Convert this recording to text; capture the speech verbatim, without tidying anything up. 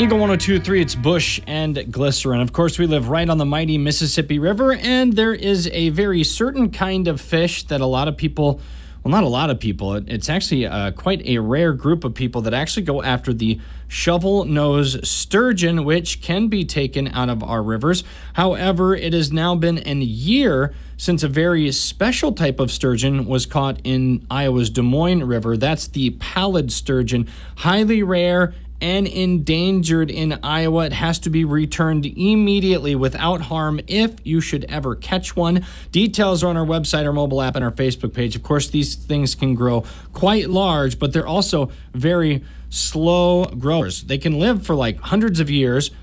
Eagle one oh two point three, it's Bush and Glycerin. Of course, we live right on the mighty Mississippi River, and there is a very certain kind of fish that a lot of people, well, not a lot of people, it, it's actually uh, quite a rare group of people that actually go after the shovel-nose sturgeon, which can be taken out of our rivers. However, it has now been a year since a very special type of sturgeon was caught in Iowa's Des Moines River. That's the pallid sturgeon, highly rare and endangered in Iowa. It has to be returned immediately without harm if you should ever catch one. Details are on our website, our mobile app, and our Facebook page. Of course, these things can grow quite large, but they're also very slow growers. They can live for like hundreds of years